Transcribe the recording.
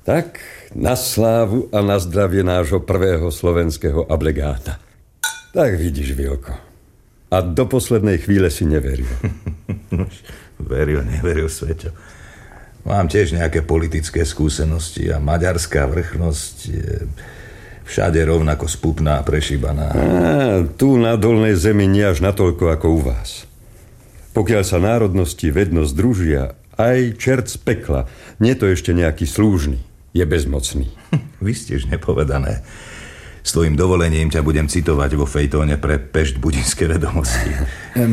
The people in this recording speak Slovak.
Tak, na slávu a na zdravie nášho prvého slovenského ablegáta. Tak vidíš, Vilko. A do poslednej chvíle si neveril. Neveril, Sveťo. Mám tiež nejaké politické skúsenosti a maďarská vrchnosť je všade rovnako spupná a prešíbaná. Tu na dolnej zemi nie až natoľko ako u vás. Pokiaľ sa národnosti vedno združia, aj čert z pekla, nie to ešte nejaký slúžny, je bezmocný. Vystiež nepovedané. S tvojím dovolením ťa budem citovať vo fejtóne pre Pešť Budinské vedomosti.